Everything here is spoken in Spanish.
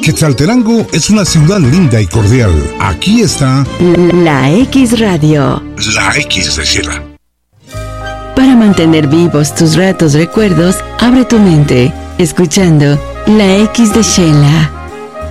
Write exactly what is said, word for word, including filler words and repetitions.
Quetzaltenango es una ciudad linda y cordial. Aquí está La X Radio. La X de Shela. Para mantener vivos tus ratos recuerdos, abre tu mente, escuchando La X de Shela.